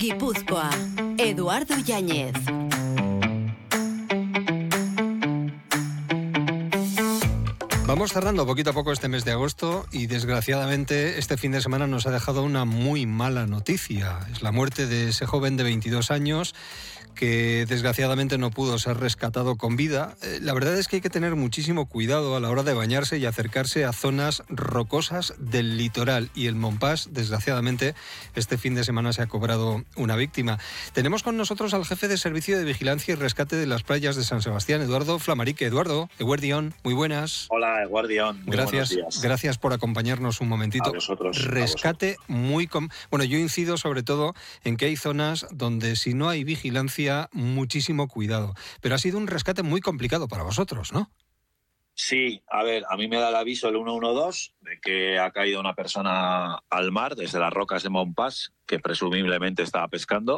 Guipúzcoa. Eduardo Yáñez. Vamos cerrando poquito a poco este mes de agosto y desgraciadamente este fin de semana nos ha dejado una muy mala noticia. Es la muerte de ese joven de 22 años que desgraciadamente no pudo ser rescatado con vida. La verdad es que hay que tener muchísimo cuidado a la hora de bañarse y acercarse a zonas rocosas del litoral. Y el Montpass, desgraciadamente, este fin de semana se ha cobrado una víctima. Tenemos con nosotros al jefe de Servicio de Vigilancia y Rescate de las Playas de San Sebastián, Eduardo Flamarique. Eduardo, Eguardión, muy buenas. Hola, Eguardión. Muy Gracias, buenos días. gracias por acompañarnos un momentito. A vosotros. Rescate muy... Bueno, yo incido sobre todo en que hay zonas donde si no hay vigilancia, muchísimo cuidado. Pero ha sido un rescate muy complicado para vosotros, ¿no? Sí, a ver, a mí me da el aviso el 112 de que ha caído una persona al mar desde las rocas de Montpass, que presumiblemente estaba pescando,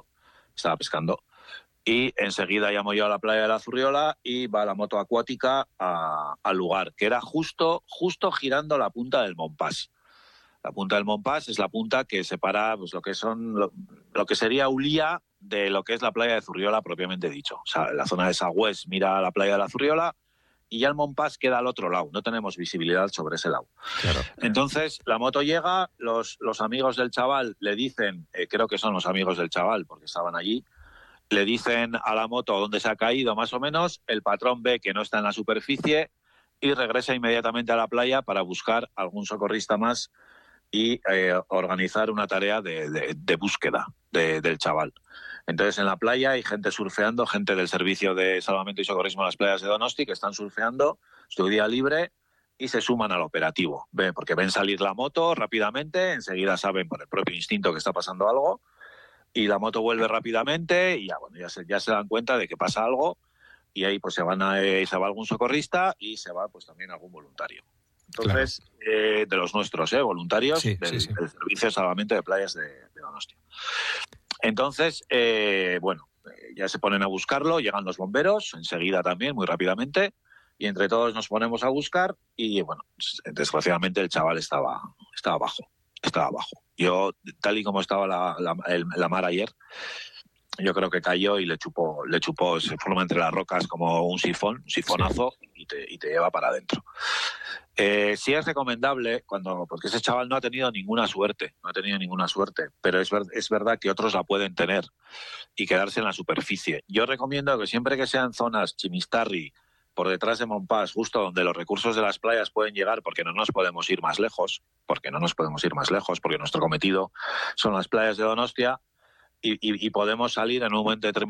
y enseguida llamo yo a la playa de la Zurriola y va la moto acuática al lugar, que era justo girando la punta del Montpass. La punta del Montpass es la punta que separa pues, lo que sería Ullía de lo que es la playa de Zurriola propiamente dicho. O sea, la zona de Sagüés mira a la playa de la Zurriola y ya el Montpass queda al otro lado. No tenemos visibilidad sobre ese lado. Claro. Entonces, la moto llega, los amigos del chaval le dicen, creo que son los amigos del chaval porque estaban allí, le dicen a la moto dónde se ha caído más o menos, el patrón ve que no está en la superficie y regresa inmediatamente a la playa para buscar algún socorrista más y organizar una tarea de búsqueda del chaval. Entonces en la playa hay gente surfeando, gente del Servicio de Salvamento y Socorrismo de las Playas de Donosti que están surfeando su día libre y se suman al operativo. Porque ven salir la moto rápidamente, enseguida saben por el propio instinto que está pasando algo y la moto vuelve rápidamente y ya se dan cuenta de que pasa algo y ahí pues se va algún socorrista y se va pues también algún voluntario. Entonces, claro. De los nuestros, voluntarios del Servicio de Salvamento de Playas de Donostia. Entonces, ya se ponen a buscarlo, llegan los bomberos, enseguida también, muy rápidamente, y entre todos nos ponemos a buscar y, bueno, desgraciadamente el chaval estaba abajo. Yo, tal y como estaba la mar ayer, yo creo que cayó y le chupó, se forma entre las rocas como un sifonazo y te lleva para adentro. Sí es recomendable, porque ese chaval no ha tenido ninguna suerte, pero es verdad que otros la pueden tener y quedarse en la superficie. Yo recomiendo que siempre que sean zonas Chimistarri, por detrás de Montpass, justo donde los recursos de las playas pueden llegar, porque no nos podemos ir más lejos, porque nuestro cometido son las playas de Donostia, y podemos salir en un momento determinado